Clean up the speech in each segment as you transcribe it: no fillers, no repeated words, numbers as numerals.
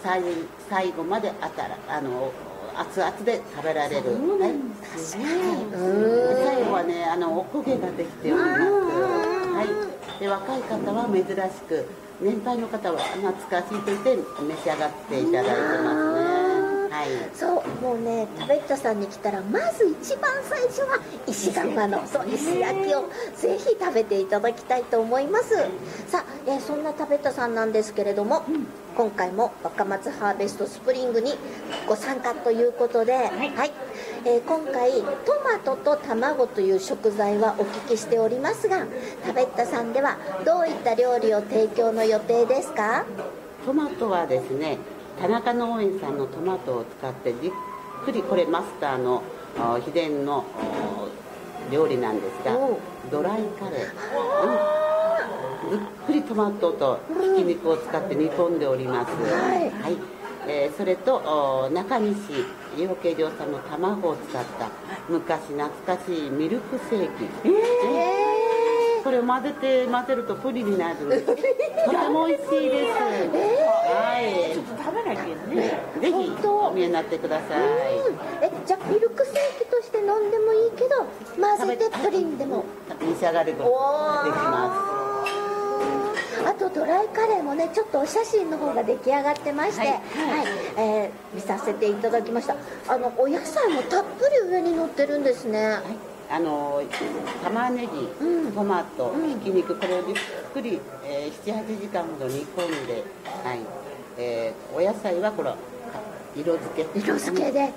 最後まで熱々で食べられる。はい、最後はねおこげができております。はい、で若い方は珍しく、年配の方は懐かしいと言って召し上がっていただいてますね。はい、 そうもうね、タベッタさんに来たらまず一番最初は石窯の石焼きをぜひ食べていただきたいと思います。さあ、そんなタベッタさんなんですけれども、今回も若松ハーベストスプリングにご参加ということで、今回トマトと卵という食材はお聞きしておりますが、タベッタさんではどういった料理を提供の予定ですか？ トマトはですね、田中農園さんのトマトを使ってじっくり、これマスターの秘伝の料理なんですが、ドライカレー、じっくりトマトとひき肉を使って煮込んでおります。それと中西養鶏場さんの卵を使った昔懐かしいミルクセーキ、これを混ぜるとプリンになるとても美味しいです。 ちょっと食べなきゃね。 ぜひお見えになってください。 じゃあミルクセーキとして飲んでもいいけど混ぜてプリンでも召し上がることができます。 あとドライカレーもね、ちょっとお写真の方が出来上がってまして、見させていただきました。お野菜もたっぷり上に乗ってるんですね。 玉ねぎ、トマト、ひき肉、これをじっくり、7、8時間ほど煮込んで、お野菜はこれ色付けで、 つけてます。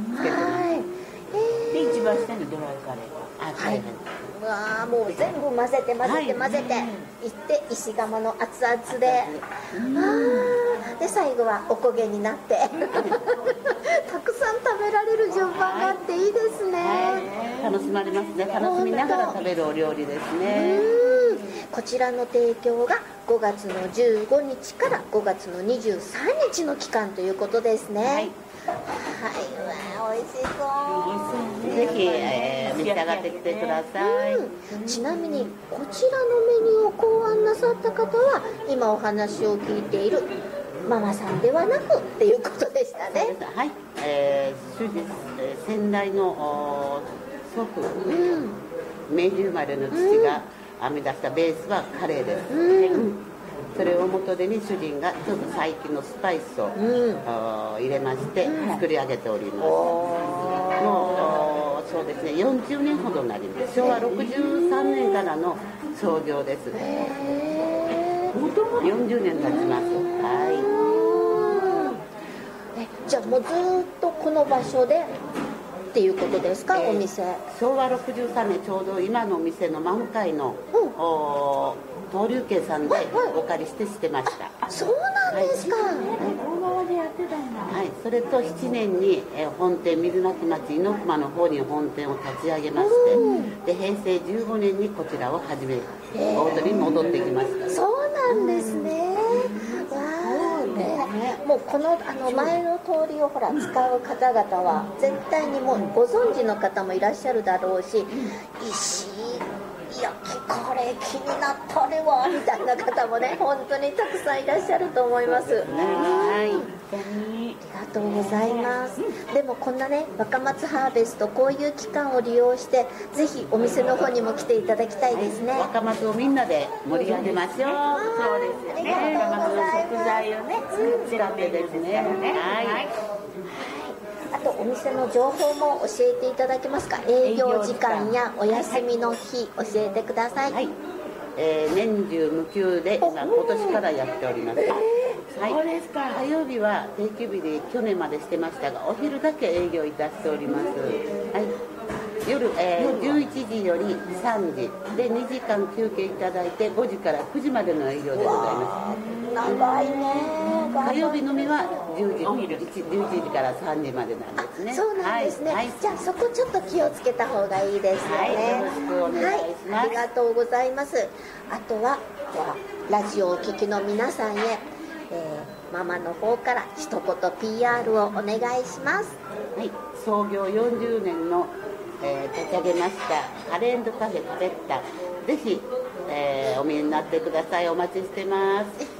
で一番下にドライカレーが。 もう全部混ぜていって石窯の熱々で、で最後はおこげになってたくさん食べられる順番があっていいですね。 楽しまれますね。楽しみながら食べるお料理ですね。 こちらの提供が5月の15日から5月の23日の期間ということですね。美味しそう。 ぜひ、召し上がってきてください。 ちなみにこちらのメニューを考案なさった方は今お話を聞いているママさんではなくっていうことでしたね。 はい、主人、先代の祖父、明治生まれの父が編み出したベースはカレーです。それを元手に主人がちょっと最近のスパイスを入れまして作り上げております。もうそうですね、40年ほどになります。昭和63年からの創業です。40年経ちます。 じゃあもうずっとこの場所でっていうことですか？お店昭和63年、ちょうど今のお店の満開の東龍家さんでお借りしてました。 そうなんですか。 大川でやってたんだ。 それと7年に本店、水巻町猪熊の方に本店を立ち上げまして、で平成15年にこちらを始め、大鳥に戻ってきました。 そうなんですね。もうこの前の通りをほら使う方々は絶対にもうご存知の方もいらっしゃるだろうし、石焼きカレー気になったれわみたいな方もね、本当にたくさんいらっしゃると思います。ありがとうございます。でもこんなね、若松ハーベスト、こういう期間を利用してぜひお店の方にも来ていただきたいですね。 若松をみんなで盛り上げましょう。 そうですよね。若松の食材をね使ってですね。 あとお店の情報も教えていただけますか？営業時間やお休みの日教えてください。 年中無休で今年からやっております。 そうですか。 火曜日は定休日で去年までしてましたが、お昼だけ営業いたしております。夜、11時より3時で2時間休憩いただいて5時から9時までの営業でございます。 長いね。 火曜日のみは11時から3時までなんですね。 そうなんですね。じゃあそこちょっと気をつけた方がいいですよね。 よろしくお願いします。 ありがとうございます。あとはラジオをお聞きの皆さんへ、ママの方から一言 PR をお願いします。 創業40年の立ち上げましたカレー&カフェタベッタ、ぜひ、お見えになってください。お待ちしてます。